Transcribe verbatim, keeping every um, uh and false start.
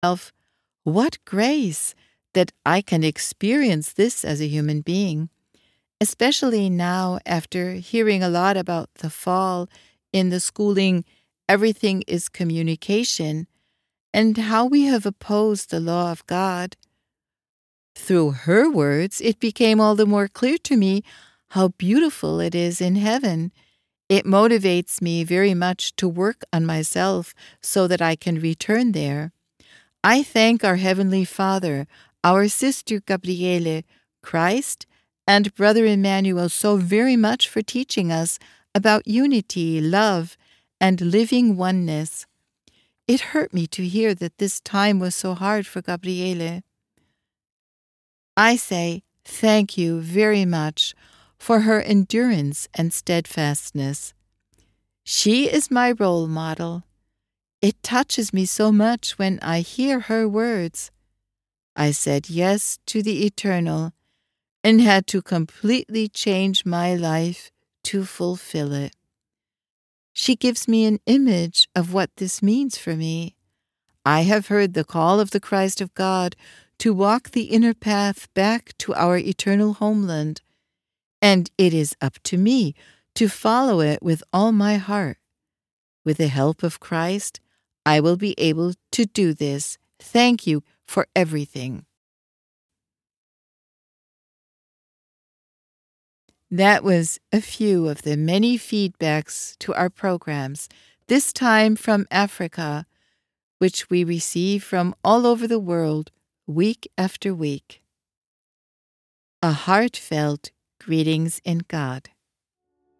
myself, what grace that I can experience this as a human being, especially now after hearing a lot about the fall in the schooling, everything is communication, and how we have opposed the law of God. Through her words, it became all the more clear to me how beautiful it is in heaven. It motivates me very much to work on myself so that I can return there. I thank our Heavenly Father, our sister Gabriele, Christ, and Brother Emmanuel so very much for teaching us about unity, love, and living oneness. It hurt me to hear that this time was so hard for Gabriele. I say thank you very much for her endurance and steadfastness. She is my role model. It touches me so much when I hear her words. I said yes to the eternal and had to completely change my life to fulfill it. She gives me an image of what this means for me. I have heard the call of the Christ of God to walk the inner path back to our eternal homeland, and it is up to me to follow it with all my heart. With the help of Christ, I will be able to do this. Thank you for everything. That was a few of the many feedbacks to our programs, this time from Africa, which we receive from all over the world, week after week. A heartfelt greetings in God.